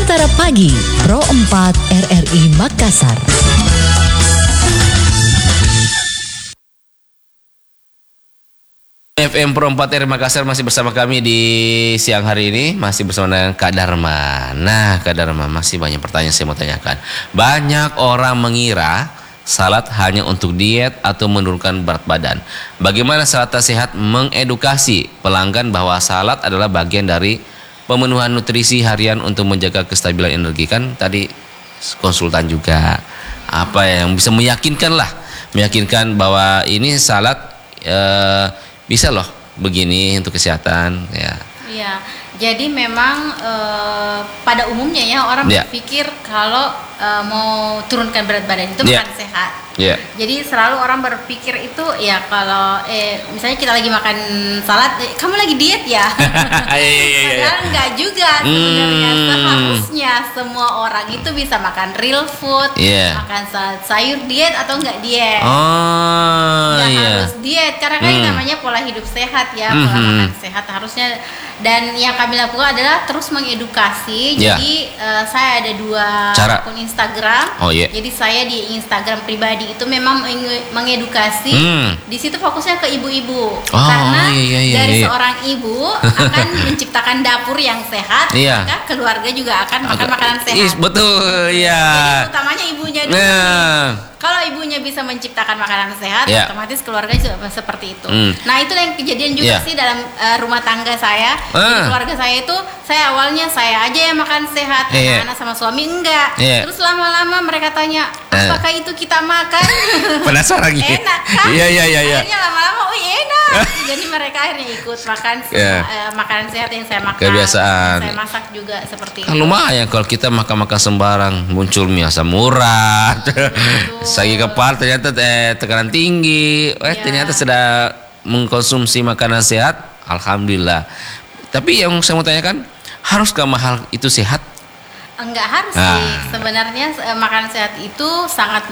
Antara Pagi, Pro 4 RRI Makassar. FM Pro 4 RRI Makassar masih bersama kami di siang hari ini, masih bersama dengan Kak Dharma. Nah, Kak Dharma, masih banyak pertanyaan saya mau tanyakan. Banyak orang mengira salat hanya untuk diet atau menurunkan berat badan. Bagaimana Salata Sehat mengedukasi pelanggan bahwa salat adalah bagian dari pemenuhan nutrisi harian untuk menjaga kestabilan energi? Kan tadi konsultan juga apa yang bisa meyakinkan bahwa ini salat bisa loh begini untuk kesehatan ya. Iya, jadi memang pada umumnya ya orang berpikir kalau mau turunkan berat badan itu makan sehat. Jadi selalu orang berpikir itu ya kalau misalnya kita lagi makan salad, kamu lagi diet ya? Padahal enggak juga sebenarnya. Seharusnya semua orang itu bisa makan real food, makan sayur diet atau enggak diet. Harus diet karena kan namanya pola hidup sehat ya, pola makan sehat harusnya. Dan yang kami lakukan adalah terus mengedukasi. Jadi saya ada 2 akun Instagram. Jadi saya di Instagram pribadi itu memang mengedukasi. Di situ fokusnya ke ibu-ibu. Karena dari seorang ibu akan menciptakan dapur yang sehat, maka keluarga juga akan makan makanan sehat. Betul, ya. Jadi utamanya ibunya dulu. Kalau ibunya bisa menciptakan makanan sehat, otomatis keluarga juga seperti itu. Nah, itu yang kejadian juga sih dalam rumah tangga saya. Jadi keluarga saya itu, awalnya saya aja yang makan sehat, anak-anak sama suami enggak. Terus lama-lama mereka tanya, apakah itu kita makan? Penasaran gitu. Enak kan? Iya. Akhirnya lama-lama, enak. Jadi mereka akhirnya ikut makan makanan sehat yang saya makan. Kebiasaan. Saya masak juga seperti itu. Lumayan kalau kita makan-makan sembarang, muncul mie asam urat. Sakit kepala ternyata tekanan tinggi. Ternyata sudah mengkonsumsi makanan sehat. Alhamdulillah. Tapi yang saya mau tanyakan, haruskah mahal itu sehat? Enggak harus sih. Sebenarnya makanan sehat itu sangat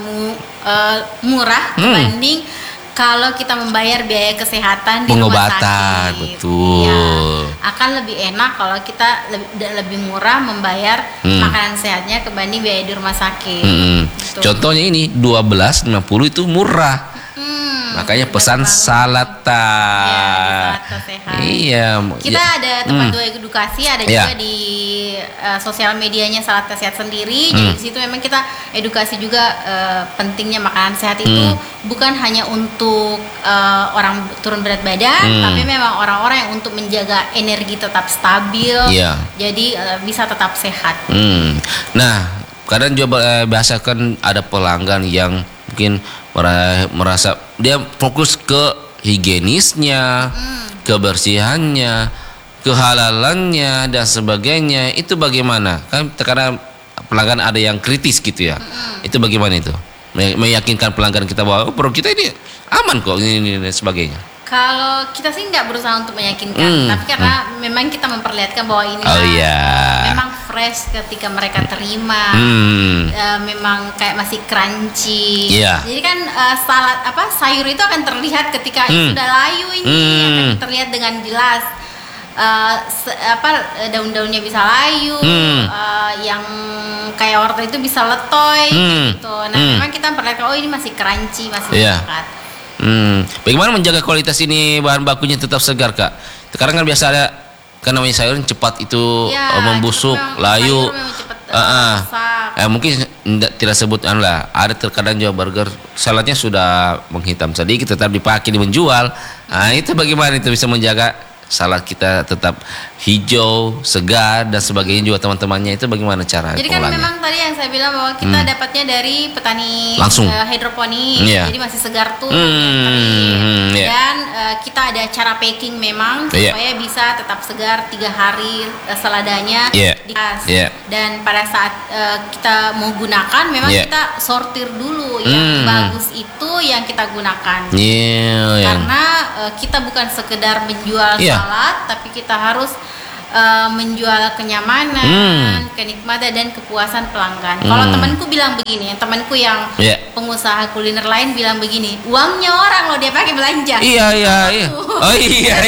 murah dibanding kalau kita membayar biaya kesehatan di rumah sakit. Betul. Akan lebih enak kalau kita lebih murah membayar makanan sehatnya kebanding biaya di rumah sakit. Contohnya ini 12.50 itu murah. Makanya pesan Salata. Salata Sehat. Kita ada tempat edukasi, ada juga di sosial medianya Salata Sehat sendiri. Jadi di situ memang kita edukasi juga pentingnya makanan sehat itu bukan hanya untuk orang turun berat badan, tapi memang orang-orang yang untuk menjaga energi tetap stabil. Jadi bisa tetap sehat. Nah, kadang juga biasa kan ada pelanggan yang mungkin merasa dia fokus ke higienisnya, kebersihannya, kehalalannya dan sebagainya. Itu bagaimana? Kan karena pelanggan ada yang kritis gitu ya. Itu bagaimana itu? Meyakinkan pelanggan kita bahwa produk kita ini aman kok ini dan sebagainya. Kalau kita sih nggak berusaha untuk meyakinkan, tapi karena memang kita memperlihatkan bahwa ini memang fresh ketika mereka terima, memang kayak masih crunchy. Jadi kan sayur itu akan terlihat ketika sudah layu ini, akan terlihat dengan jelas. Daun-daunnya bisa layu, yang kayak wortel itu bisa letoy, gitu. Nah, memang kita memperlihatkan ini masih crunchy, masih sehat. Bagaimana menjaga kualitas ini bahan bakunya tetap segar, Kak? Sekarang kan biasa ada kan namanya sayur cepat itu membusuk, layu. Mungkin tidak sebut lah. Ada terkadang juga burger saladnya sudah menghitam sedikit tetap dipakai menjual. Itu bagaimana itu bisa menjaga salad kita tetap hijau, segar dan sebagainya juga teman-temannya, itu bagaimana cara? Jadi kan memang tadi yang saya bilang bahwa kita dapatnya dari petani langsung hidroponik, jadi masih segar tuh, dan kita ada cara packing memang supaya bisa tetap segar 3 hari seladanya di tas. Dan pada saat kita mau gunakan memang kita sortir dulu yang bagus itu yang kita gunakan, karena kita bukan sekedar menjual salad, tapi kita harus menjual kenyamanan, kenikmatan dan kepuasan pelanggan. Kalau temanku bilang begini, temanku yang pengusaha kuliner lain bilang begini, uangnya orang loh dia pakai belanja.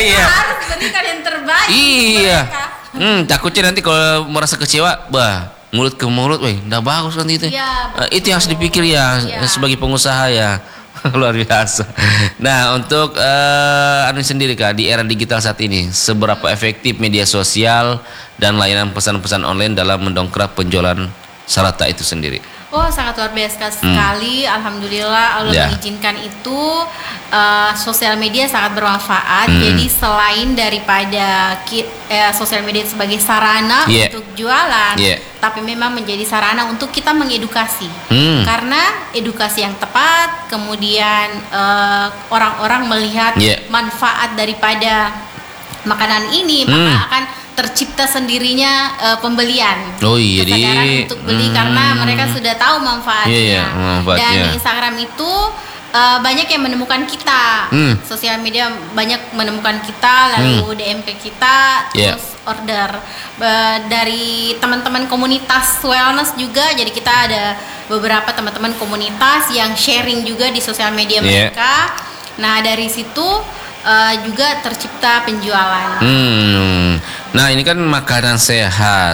Harus berikan yang terbaik. Takutnya nanti kalau merasa kecewa, mulut ke mulut, udah bagus kan itu. Ya, itu yang harus dipikir ya, sebagai pengusaha ya. Luar biasa. Nah, untuk Anu sendiri Kak, di era digital saat ini, seberapa efektif media sosial dan layanan pesan-pesan online dalam mendongkrak penjualan Salata itu sendiri? Oh, sangat luar biasa sekali. Alhamdulillah Allah mengizinkan itu. Sosial media sangat bermanfaat. Jadi selain daripada sosial media sebagai sarana untuk jualan, tapi memang menjadi sarana untuk kita mengedukasi. Karena edukasi yang tepat, kemudian orang-orang melihat manfaat daripada makanan ini, maka akan tercipta sendirinya pembelian, kesadaran untuk beli karena mereka sudah tahu manfaatnya. Dan di Instagram itu banyak yang menemukan kita, sosial media banyak menemukan kita, lalu DM ke kita, terus order dari teman-teman komunitas wellness juga. Jadi kita ada beberapa teman-teman komunitas yang sharing juga di sosial media mereka. Nah, dari situ juga tercipta penjualan. Nah, ini kan makanan sehat.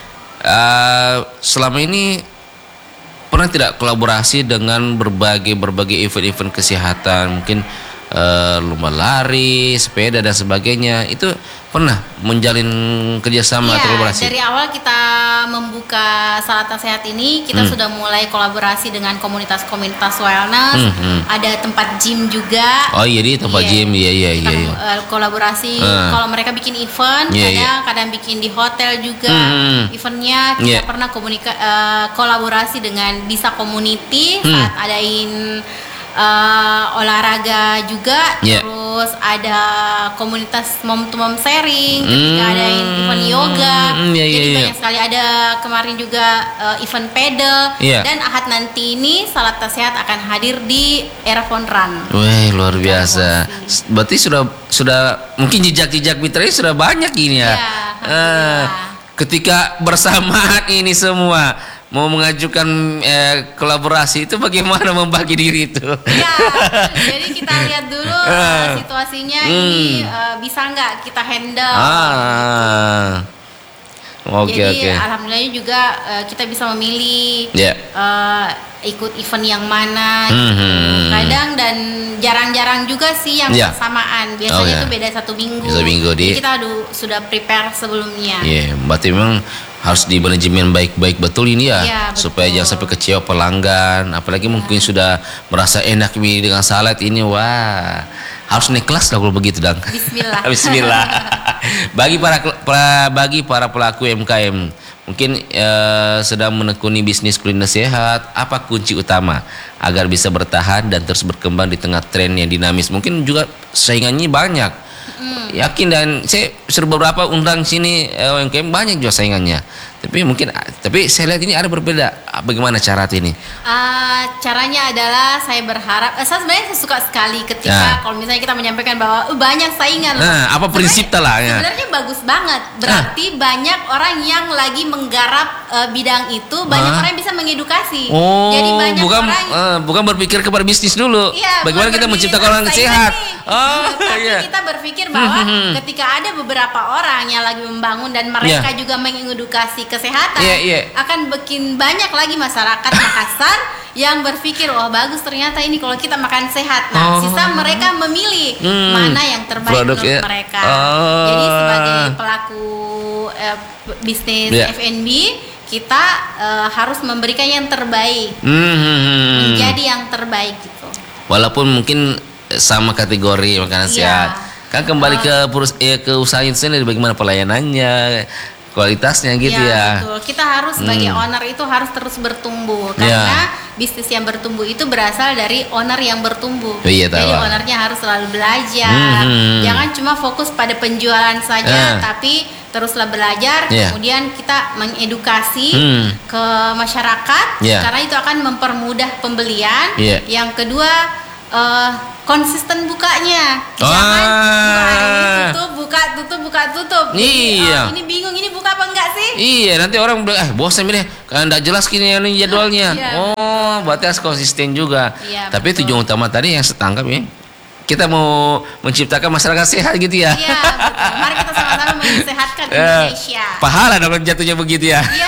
Selama ini pernah tidak kolaborasi dengan berbagai event-event kesehatan, mungkin lomba lari, sepeda dan sebagainya, itu pernah menjalin kerjasama atau kolaborasi? Dari awal kita membuka Salata Sehat ini, kita sudah mulai kolaborasi dengan komunitas-komunitas wellness. Ada tempat gym juga. Oh iya, di tempat gym, iya. Kolaborasi, kalau mereka bikin event, kadang bikin di hotel juga eventnya. Kita pernah kolaborasi dengan Bisa Community saat adain olahraga juga, terus ada komunitas mom to mom sharing ketika ada event yoga, jadi banyak sekali. Ada kemarin juga event pedal, dan Ahad nanti ini Salata Sehat akan hadir di Era Fun Run. Wih, luar biasa. Berarti sudah mungkin jejak mitranya sudah banyak ini ya. Ketika bersamaan ini semua mau mengajukan kolaborasi itu, bagaimana membagi diri itu? Ya, jadi kita lihat dulu situasinya ini bisa nggak kita handle. Jadi alhamdulillah juga kita bisa memilih ikut event yang mana. Kadang dan jarang-jarang juga sih yang bersamaan. Biasanya itu beda 1 minggu. Jadi kita sudah prepare sebelumnya. Berarti memang harus di manajemen baik-baik betul ini ya, supaya jangan sampai kecewa pelanggan. Apalagi mungkin sudah merasa enak ini dengan salad ini, wah harus naik kelas lah kalau begitu, Dang. Bismillah. Bismillah. Bagi para pelaku UMKM mungkin sedang menekuni bisnis kuliner sehat, apa kunci utama agar bisa bertahan dan terus berkembang di tengah tren yang dinamis? Mungkin juga saingannya banyak. Yakin, dan saya sudah beberapa undang sini UMKM banyak juga saingannya. Tapi saya lihat ini ada berbeda. Bagaimana cara ini? Caranya adalah saya berharap, saya sebenarnya suka sekali ketika kalau misalnya kita menyampaikan bahwa banyak saingan. Apa prinsip lah ya? Sebenarnya bagus banget. Berarti banyak orang yang lagi menggarap bidang itu, banyak orang yang bisa mengedukasi. Jadi banyak bukan berpikir kepada bisnis dulu. Bagaimana kita menciptakan orang sehat? Tapi kita berpikir bahwa ketika ada beberapa orang yang lagi membangun dan mereka juga mengedukasi kesehatan, akan bikin banyak lagi masyarakat Makassar yang berpikir, wah bagus ternyata ini kalau kita makan sehat. Nah, sisa mereka memilih mana yang terbaik menurut mereka. Jadi sebagai pelaku bisnis F&B, kita harus memberikan yang terbaik, menjadi yang terbaik gitu. Walaupun mungkin sama kategori makanan sehat, kan kembali ke usaha itu sendiri, bagaimana pelayanannya, kualitasnya gitu ya. Betul. Kita harus sebagai owner itu harus terus bertumbuh, karena bisnis yang bertumbuh itu berasal dari owner yang bertumbuh. Jadi ownernya harus selalu belajar, jangan cuma fokus pada penjualan saja, tapi teruslah belajar. Kemudian kita mengedukasi ke masyarakat, karena itu akan mempermudah pembelian. Yang kedua, konsisten bukanya, jangan buka tutup. Ini bingung, ini buka apa enggak sih? Iya, nanti orang bilang bosan ini kan enggak jelas gini ini jadwalnya. Berarti harus konsisten juga. Tapi tujuan utama tadi yang setangkap ya, kita mau menciptakan masyarakat sehat gitu ya. Iya, betul. Mari kita sama-sama mensehatkan Indonesia. Pahala dong jatuhnya begitu ya. Iya, betul.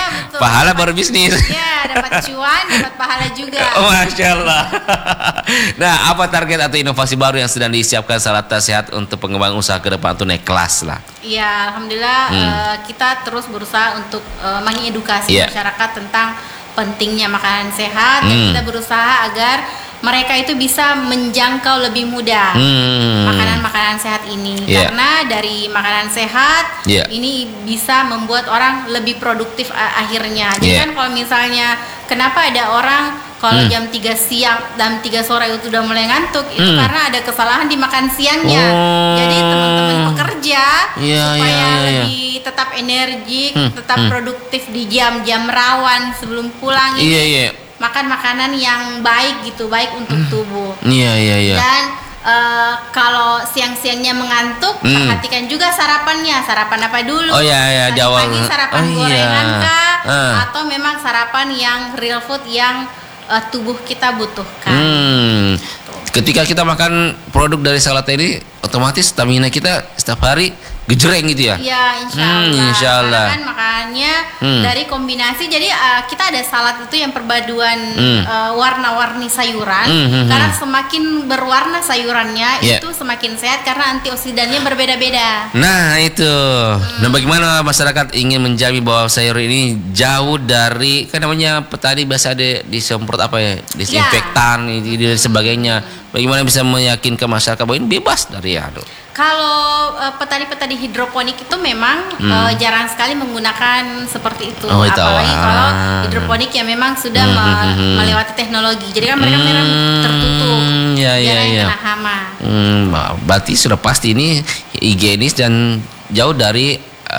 pahala baru bisnis. Ya, dapat cuan, dapat pahala juga. Masya Allah. Nah, apa target atau inovasi baru yang sedang disiapkan Salata Sehat untuk pengembangan usaha ke depan untuk naik kelas lah? Iya, alhamdulillah kita terus berusaha untuk mengedukasi masyarakat tentang pentingnya makanan sehat dan kita berusaha agar mereka itu bisa menjangkau lebih mudah makanan-makanan sehat ini karena dari makanan sehat ini bisa membuat orang lebih produktif akhirnya. Jadi kan kalau misalnya kenapa ada orang kalau jam 3 siang dan 3 sore itu udah mulai ngantuk itu karena ada kesalahan di makan siangnya. Jadi teman-teman pekerja supaya lebih tetap energik, tetap produktif di jam-jam rawan sebelum pulang ini makan makanan yang baik gitu, baik untuk tubuh. Dan kalau siang-siangnya mengantuk, perhatikan juga sarapannya. Sarapan apa dulu? Pagi sarapan gorengan kah? Atau memang sarapan yang real food yang tubuh kita butuhkan. Ketika kita makan produk dari Salata ini, otomatis stamina kita setiap hari gejreng gitu ya? Iya, insya Allah. Kan makanya dari kombinasi, jadi kita ada salad itu yang perpaduan warna-warni sayuran. Karena semakin berwarna sayurannya itu semakin sehat karena antioksidannya berbeda-beda. Nah itu. Nah bagaimana masyarakat ingin menjamin bahwa sayur ini jauh dari, kan namanya petani biasa ada disemprot apa ya, disinfektan dan sebagainya. Bagaimana bisa meyakinkan masyarakat bahwa ini bebas dari Kalau petani-petani hidroponik itu memang jarang sekali menggunakan seperti itu. Apalagi kalau hidroponik yang memang sudah melewati teknologi. Jadi kan mereka memang tertutup. Jarang kena hama. Berarti sudah pasti ini higienis dan jauh dari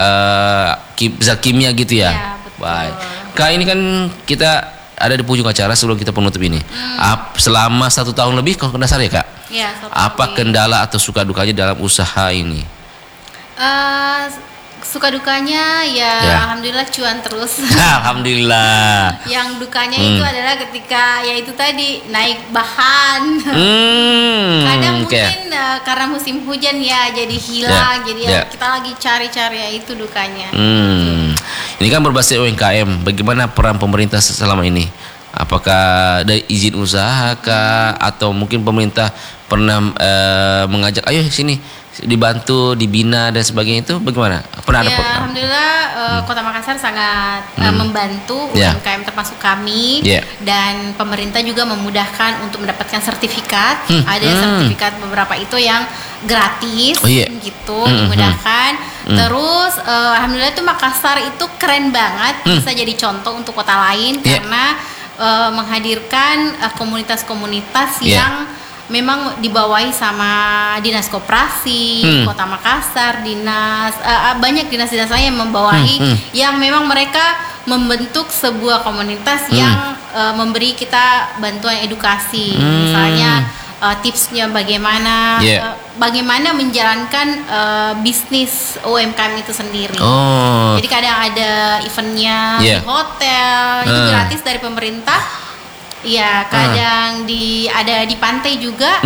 zat kimia gitu ya. Iya, betul. Baik. Kak, ini kan kita ada di penghujung acara sebelum kita penutup ini. Selama 1 tahun lebih kalau dasar ya Kak? Ya, apa kendala atau suka dukanya dalam usaha ini? Suka dukanya alhamdulillah cuan terus. Alhamdulillah. Yang dukanya itu adalah ketika itu tadi naik bahan. Kadang mungkin karena musim hujan jadi hilang, jadi kita lagi cari-cari itu dukanya. Ini kan berbasis UMKM. Bagaimana peran pemerintah selama ini? Apakah dari izin usaha kah, atau mungkin pemerintah pernah mengajak ayo sini dibantu, dibina dan sebagainya, itu bagaimana? Pernah ada? Alhamdulillah Kota Makassar sangat membantu UMKM termasuk kami dan pemerintah juga memudahkan untuk mendapatkan sertifikat. Ada sertifikat beberapa itu yang gratis gitu, dimudahkan. Terus alhamdulillah itu Makassar itu keren banget, bisa jadi contoh untuk kota lain karena menghadirkan komunitas-komunitas yang memang dibawahi sama dinas koperasi, Kota Makassar, dinas banyak dinas-dinas lain yang membawahi yang memang mereka membentuk sebuah komunitas yang memberi kita bantuan edukasi, misalnya tipsnya bagaimana bagaimana menjalankan bisnis UMKM itu sendiri. Jadi kadang ada eventnya di hotel itu gratis dari pemerintah. Iya, kadang ada di pantai juga,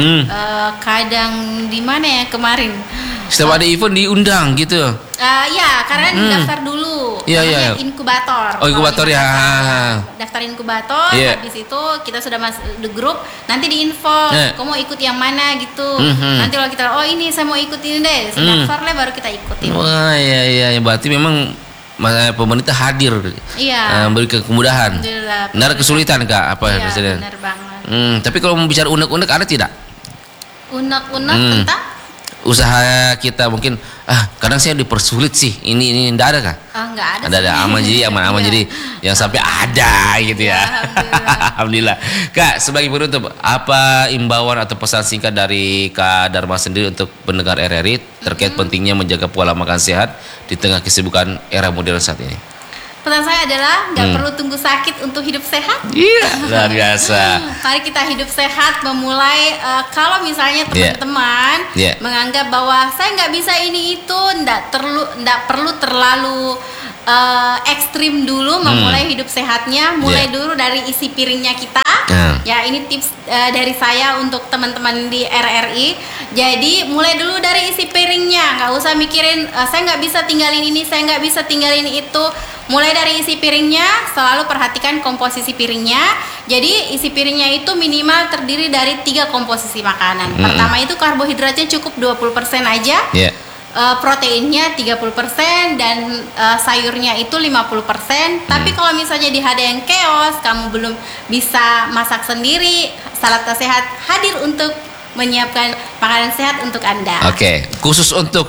kadang di mana ya kemarin. Setiap ada event diundang gitu. Ya, karena daftar dulu. Iya. Inkubator. Inkubator ya. Daftar inkubator, habis itu kita sudah masuk di grup, nanti diinfo, kamu mau ikut yang mana gitu. Nanti kalau kita, ini saya mau ikut ini deh, daftar lah baru kita ikutin. Wah, iya. Berarti memang pemerintah hadir, memberi kemudahan. Nggak ada kesulitan Kak, apa Iya, benar banget. Tapi kalau mau bicara unek-unek ada tidak? Unek-unek tentang usaha kita mungkin kadang saya dipersulit sih, ini nggak ada Kak? Nggak ada. Ada aman jadi aman jadi yang sampai ada gitu ya. Alhamdulillah. Kak, sebagai penutup, apa imbauan atau pesan singkat dari Kak Dharma sendiri untuk pendengar RRI terkait pentingnya menjaga pola makan sehat di tengah kesibukan era modern saat ini? Pesan saya adalah nggak perlu tunggu sakit untuk hidup sehat. Iya, luar biasa. Mari kita hidup sehat, memulai kalau misalnya teman-teman menganggap bahwa saya nggak bisa ini itu, nggak perlu terlalu ekstrim dulu memulai hidup sehatnya. Mulai dulu dari isi piringnya kita. Ya ini tips dari saya untuk teman-teman di RRI. Jadi mulai dulu dari isi piringnya, nggak usah mikirin saya nggak bisa tinggalin ini, saya nggak bisa tinggalin itu. Mulai dari isi piringnya, selalu perhatikan komposisi piringnya. Jadi isi piringnya itu minimal terdiri dari 3 komposisi makanan. Pertama itu karbohidratnya cukup 20% aja. Proteinnya 30% dan sayurnya itu 50%. Tapi kalau misalnya di ada yang chaos, kamu belum bisa masak sendiri, Salata Sehat hadir untuk menyiapkan makanan sehat untuk Anda. Oke, khusus untuk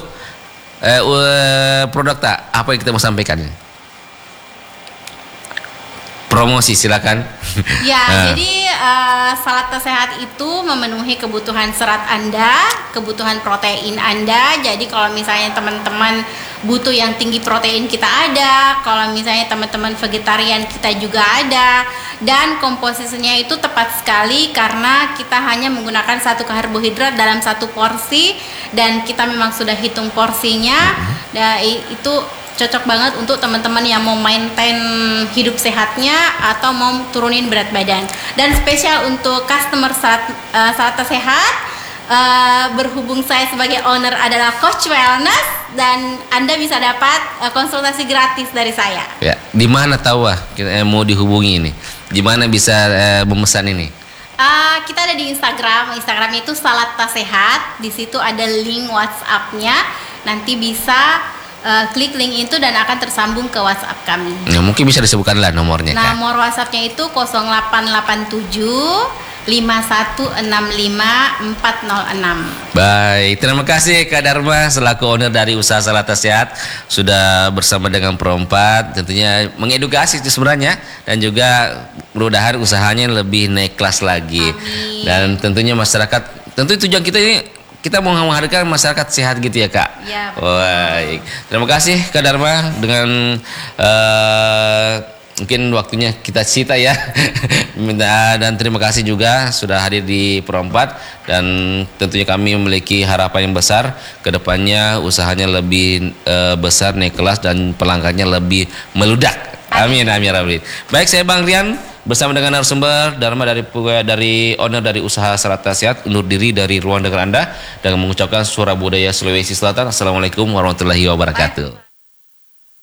produk apa yang kita mau sampaikan? Promosi silakan. Ya, jadi Salata Sehat itu memenuhi kebutuhan serat Anda, kebutuhan protein Anda. Jadi kalau misalnya teman-teman butuh yang tinggi protein kita ada, kalau misalnya teman-teman vegetarian kita juga ada, dan komposisinya itu tepat sekali karena kita hanya menggunakan 1 karbohidrat dalam 1 porsi dan kita memang sudah hitung porsinya. Dan itu cocok banget untuk teman-teman yang mau maintain hidup sehatnya atau mau turunin berat badan. Dan spesial untuk customer Salata Sehat, berhubung saya sebagai owner adalah coach wellness dan Anda bisa dapat konsultasi gratis dari saya. Ya, di mana tahu kita mau dihubungi ini? Di mana bisa memesan ini? Kita ada di Instagram itu Salata Sehat. Di situ ada link WhatsApp-nya. Nanti bisa klik link itu dan akan tersambung ke WhatsApp kami. Ya, mungkin bisa disebutkan lah nomornya. Nomor WhatsApp-nya itu 0887 5165 406. Baik, terima kasih Kak Dharma selaku owner dari usaha Salata Sehat sudah bersama dengan Pro4 tentunya mengedukasi itu sebenarnya dan juga mudah-mudahan usahanya lebih naik kelas lagi. Amin. Dan tentunya masyarakat, tentu tujuan kita ini kita mau menghadirkan masyarakat sehat gitu ya Kak. Ya, baik. Terima kasih Kak Dharma dengan mungkin waktunya kita cita ya. Dan terima kasih juga sudah hadir di Pro4 dan tentunya kami memiliki harapan yang besar kedepannya usahanya lebih besar naik kelas dan pelanggannya lebih meludak. Amin amin amin. Baik, saya Bang Rian bersama dengan narasumber Dharma dari owner dari usaha Salata Sehat undur diri dari ruang dengar Anda dengan mengucapkan suara budaya Sulawesi Selatan. Assalamualaikum warahmatullahi wabarakatuh.